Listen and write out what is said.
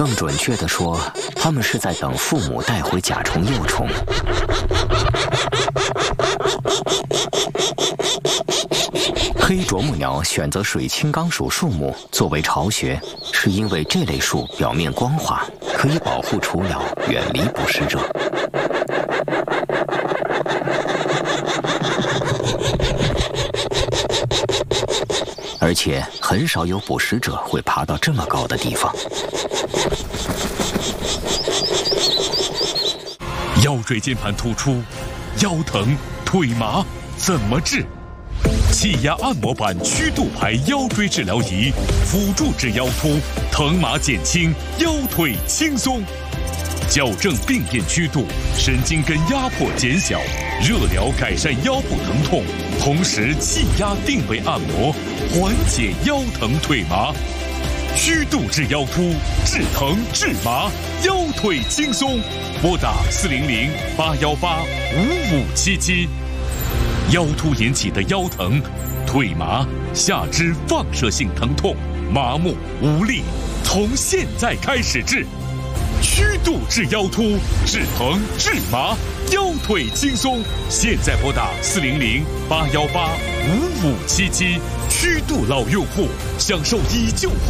更准确地说，它们是在等父母带回甲虫幼虫。黑啄木鸟选择水青冈属树木作为巢穴，是因为这类树表面光滑，可以保护雏鸟远离捕食者。而且很少有捕食者会爬到这么高的地方。 腰椎间盘突出、腰疼、腿麻怎么治？气压按摩板曲度牌腰椎治疗仪，辅助治腰突，疼麻减轻，腰腿轻松。矫正病变曲度，神经根压迫减小，热疗改善腰部疼痛，同时气压定位按摩，缓解腰疼腿麻。曲度治腰突，治疼治麻，腰腿轻松。拨打400-818-5577。腰突引起的腰疼、腿麻、下肢放射性疼痛、麻木、无力，从现在开始治。曲度治腰突，治疼治麻，腰腿轻松。现在拨打400-818-5577。曲度老用户享受以旧换